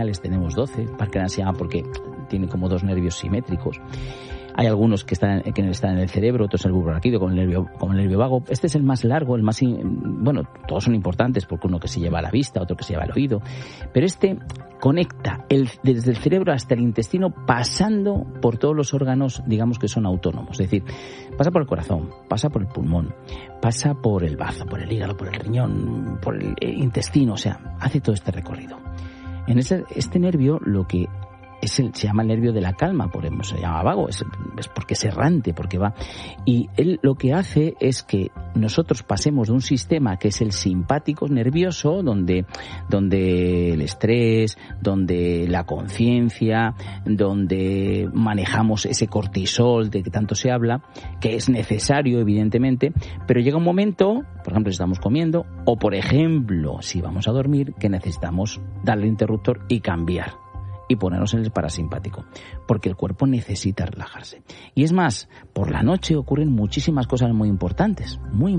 craneales tenemos 12. Par craneal se llama porque tiene como 2 nervios simétricos. Hay algunos que están en el cerebro, otros en el bulbo raquídeo, como el nervio vago. Este es el más largo, bueno, todos son importantes porque uno que se lleva a la vista, otro que se lleva al oído. Pero este conecta desde el cerebro hasta el intestino, pasando por todos los órganos, digamos que son autónomos. Es decir, pasa por el corazón, pasa por el pulmón, pasa por el bazo, por el hígado, por el riñón, por el intestino. O sea, hace todo este recorrido. En este nervio lo que se llama el nervio de la calma, por eso se llama vago, es porque es errante, porque va. Y él lo que hace es que nosotros pasemos de un sistema que es el simpático nervioso, donde el estrés, donde la conciencia, donde manejamos ese cortisol de que tanto se habla, que es necesario evidentemente, pero llega un momento, por ejemplo si estamos comiendo, o por ejemplo si vamos a dormir, que necesitamos darle interruptor y cambiar y ponernos en el parasimpático, porque el cuerpo necesita relajarse. Y es más, por la noche ocurren muchísimas cosas muy importantes.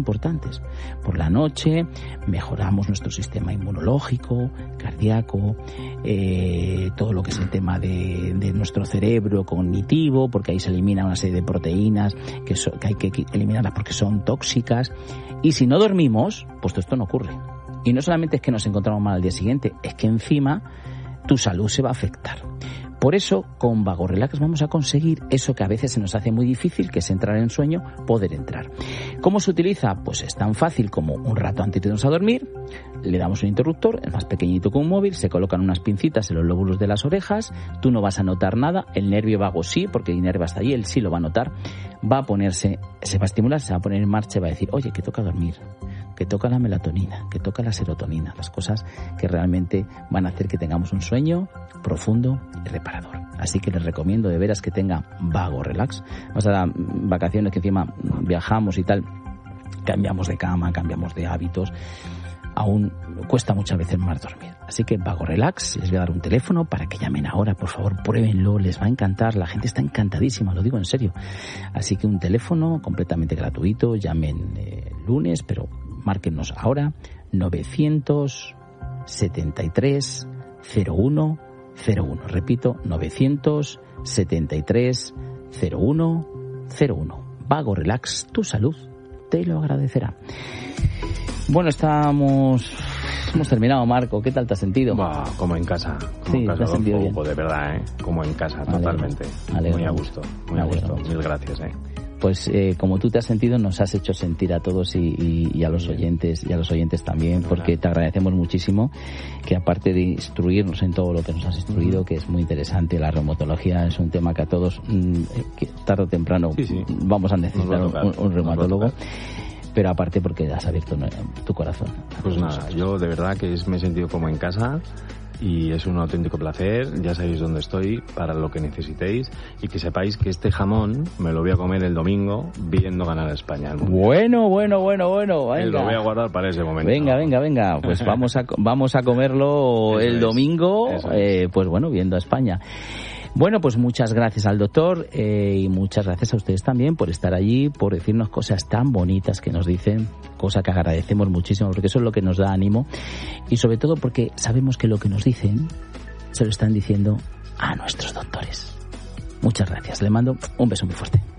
Por la noche mejoramos nuestro sistema inmunológico, cardíaco, todo lo que es el tema de nuestro cerebro cognitivo, porque ahí se elimina una serie de proteínas que hay que eliminarlas porque son tóxicas. Y si no dormimos, pues todo esto no ocurre. Y no solamente es que nos encontramos mal al día siguiente, es que encima tu salud se va a afectar. Por eso, con Vago Relax vamos a conseguir eso que a veces se nos hace muy difícil, que es entrar en sueño, poder entrar. ¿Cómo se utiliza? Pues es tan fácil como un rato antes de irnos a dormir, le damos un interruptor, es más pequeñito que un móvil, se colocan unas pincitas en los lóbulos de las orejas, tú no vas a notar nada, el nervio vago sí, porque el nervio está allí, él sí lo va a notar, va a ponerse, se va a estimular, se va a poner en marcha y va a decir, oye, que toca dormir, que toca la melatonina, que toca la serotonina, las cosas que realmente van a hacer que tengamos un sueño profundo y reparador. Así que les recomiendo de veras que tenga Vago Relax. Vamos a dar vacaciones que encima viajamos y tal, cambiamos de cama, cambiamos de hábitos, aún cuesta muchas veces más dormir. Así que Vago Relax, les voy a dar un teléfono para que llamen ahora, por favor, pruébenlo, les va a encantar, la gente está encantadísima, lo digo en serio. Así que un teléfono completamente gratuito, llamen lunes, pero márquenos ahora, 973 01 01. Repito, 973 01 01. Vago Relax, tu salud te lo agradecerá. Bueno, hemos terminado, Marco. ¿Qué tal te has sentido? Como en casa. Sí, te has sentido bien. De verdad, como en casa, totalmente. Muy a gusto, muy a gusto. Mil gracias, Pues como tú te has sentido, nos has hecho sentir a todos y a los oyentes también, porque te agradecemos muchísimo que aparte de instruirnos en todo lo que nos has instruido, que es muy interesante, la reumatología es un tema que a todos que tarde o temprano vamos a necesitar un reumatólogo. Pero aparte porque has abierto tu corazón. Pues nada, yo de verdad que me he sentido como en casa y es un auténtico placer. Ya sabéis dónde estoy para lo que necesitéis y que sepáis que este jamón me lo voy a comer el domingo viendo ganar a España. Bueno. Venga. Lo voy a guardar para ese momento. Venga. Pues vamos a comerlo el domingo, pues bueno, viendo a España. Bueno, pues muchas gracias al doctor y muchas gracias a ustedes también por estar allí, por decirnos cosas tan bonitas que nos dicen, cosa que agradecemos muchísimo, porque eso es lo que nos da ánimo y sobre todo porque sabemos que lo que nos dicen se lo están diciendo a nuestros doctores. Muchas gracias. Le mando un beso muy fuerte.